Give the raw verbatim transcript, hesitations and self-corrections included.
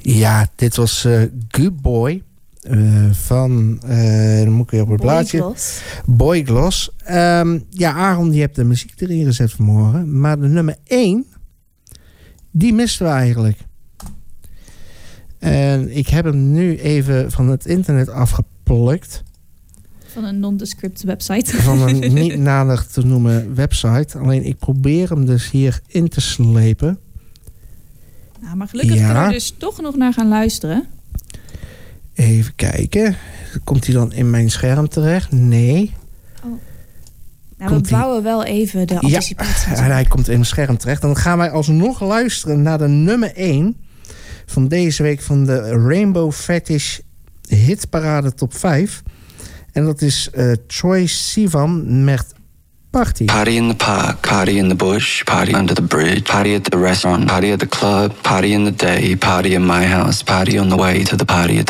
Ja, dit was uh, Good Boy uh, van, uh, dan moet ik weer op het blaadje. Boygloss. Boygloss. Um, ja, Aaron, die hebt de muziek erin gezet vanmorgen. Maar de nummer één, die misten we eigenlijk. En ik heb hem nu even van het internet afgeplukt. Van een nondescript website. Van een niet nader te noemen website. Alleen ik probeer hem dus hier in te slepen. Nou, maar gelukkig ja. kunnen we dus toch nog naar gaan luisteren. Even kijken. Komt hij dan in mijn scherm terecht? Nee. Oh. Nou, we bouwen wel even de anticipatie. Ja, hij komt in mijn scherm terecht. Dan gaan wij alsnog luisteren naar de nummer één van deze week van de Rainbow Fetish Hitparade Top vijf. En dat is uh, Troye Sivan met Party. Party in the park, party in the bush, party under the bridge, party at the restaurant, party at the club, party in the day, party in my house, party on the way to the party at the